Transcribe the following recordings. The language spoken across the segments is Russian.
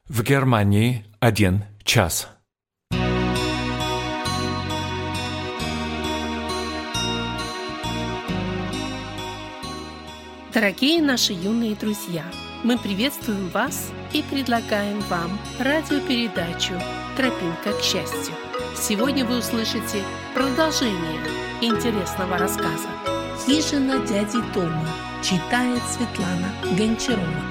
В Германии 1 час. Дорогие наши юные друзья, мы приветствуем вас и предлагаем вам радиопередачу «Тропинка к счастью». Сегодня вы услышите продолжение интересного рассказа. «Хижина дяди Тома», читает Светлана Гончарова.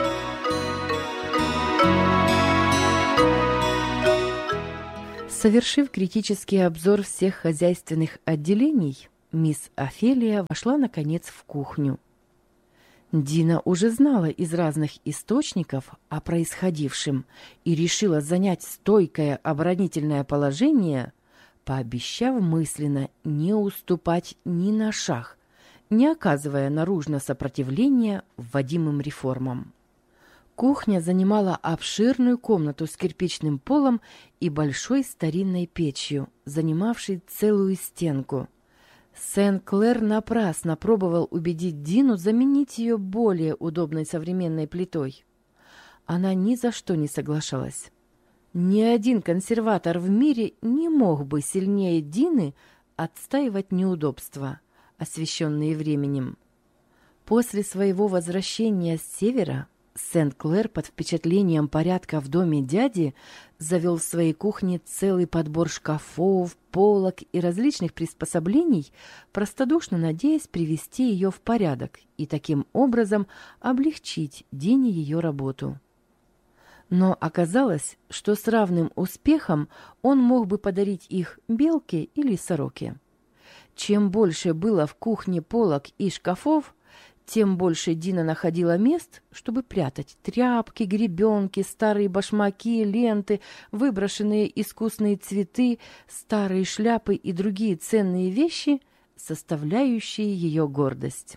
Совершив критический обзор всех хозяйственных отделений, мисс Офелия вошла, наконец, в кухню. Дина уже знала из разных источников о происходившем и решила занять стойкое оборонительное положение, пообещав мысленно не уступать ни на шаг, не оказывая наружно сопротивления вводимым реформам. Кухня занимала обширную комнату с кирпичным полом и большой старинной печью, занимавшей целую стенку. Сен-Клэр напрасно пробовал убедить Дину заменить ее более удобной современной плитой. Она ни за что не соглашалась. Ни один консерватор в мире не мог бы сильнее Дины отстаивать неудобства, освещенные временем. После своего возвращения с севера Сен-Клэр под впечатлением порядка в доме дяди завел в своей кухне целый подбор шкафов, полок и различных приспособлений, простодушно надеясь привести ее в порядок и таким образом облегчить Дине ее работу. Но оказалось, что с равным успехом он мог бы подарить их белке или сороке. Чем больше было в кухне полок и шкафов, тем больше Дина находила мест, чтобы прятать тряпки, гребенки, старые башмаки, ленты, выброшенные искусные цветы, старые шляпы и другие ценные вещи, составляющие ее гордость.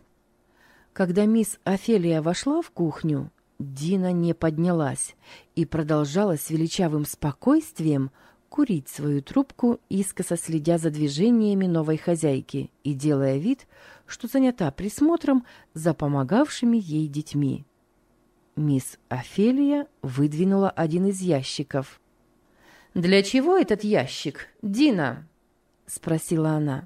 Когда мисс Офелия вошла в кухню, Дина не поднялась и продолжала с величавым спокойствием курить свою трубку, искоса следя за движениями новой хозяйки и делая вид, что занята присмотром за помогавшими ей детьми. Мисс Офелия выдвинула один из ящиков. «Для чего этот ящик, Дина?» — спросила она.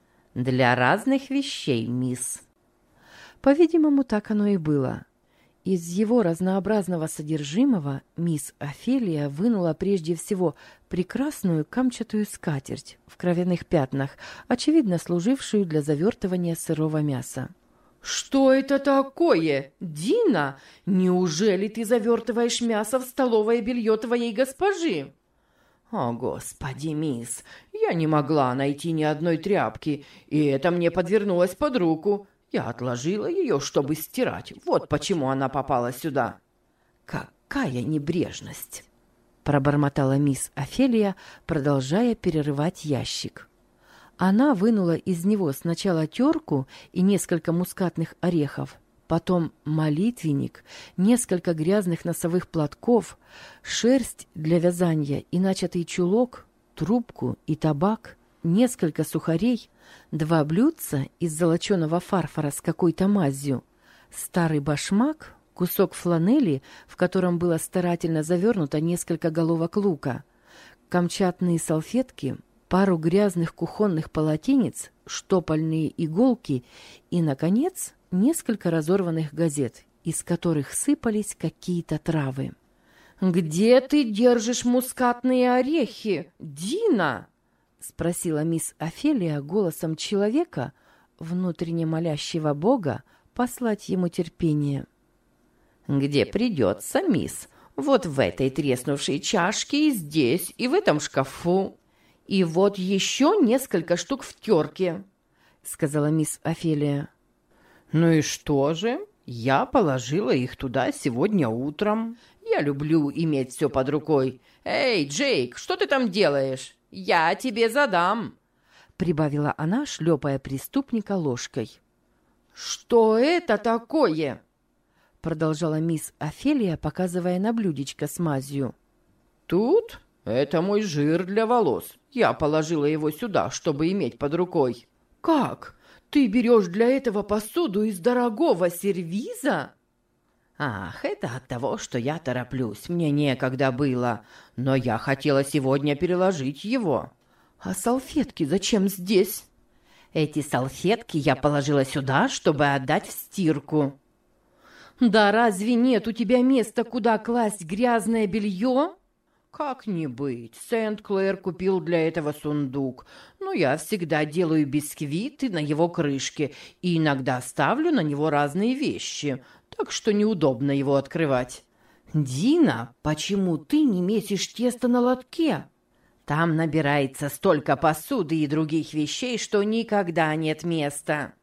«Для разных вещей, мисс». По-видимому, так оно и было. Из его разнообразного содержимого мисс Офелия вынула прежде всего прекрасную камчатую скатерть в кровяных пятнах, очевидно служившую для завертывания сырого мяса. «Что это такое, Дина? Неужели ты завертываешь мясо в столовое белье твоей госпожи?» «О, Господи, мисс, я не могла найти ни одной тряпки, и это мне подвернулось под руку. Я отложила ее, чтобы стирать. Вот почему она попала сюда». «Какая небрежность!» — пробормотала мисс Офелия, продолжая перерывать ящик. Она вынула из него сначала терку и несколько мускатных орехов, потом молитвенник, несколько грязных носовых платков, шерсть для вязания и начатый чулок, трубку и табак, несколько сухарей, 2 блюдца из золоченого фарфора с какой-то мазью, старый башмак, кусок фланели, в котором было старательно завернуто несколько головок лука, камчатные салфетки, пару грязных кухонных полотенец, штопальные иголки и, наконец, несколько разорванных газет, из которых сыпались какие-то травы. «Где ты держишь мускатные орехи, Дина?» — спросила мисс Офелия голосом человека, внутренне молящего Бога послать ему терпение. «Где придется, мисс. Вот в этой треснувшей чашке и здесь, и в этом шкафу. И вот еще несколько штук в терке», — сказала мисс Офелия. «Ну и что же? Я положила их туда сегодня утром. Я люблю иметь все под рукой. Эй, Джейк, что ты там делаешь? Я тебе задам», — прибавила она, шлепая преступника ложкой. «Что это такое?» — продолжала мисс Офелия, показывая на блюдечко с мазью. «Тут? Это мой жир для волос. Я положила его сюда, чтобы иметь под рукой». «Как? Ты берешь для этого посуду из дорогого сервиза?» Ах, это от того, что я тороплюсь. Мне некогда было, но я хотела сегодня переложить его. А салфетки зачем здесь? Эти салфетки я положила сюда, чтобы отдать в стирку. Да разве нет у тебя места, куда класть грязное белье? Как не быть, Сент-Клэр купил для этого сундук, но я всегда делаю бисквиты на его крышке и иногда ставлю на него разные вещи, так что неудобно его открывать. Дина, почему ты не месишь тесто на лотке? Там набирается столько посуды и других вещей, что никогда нет места.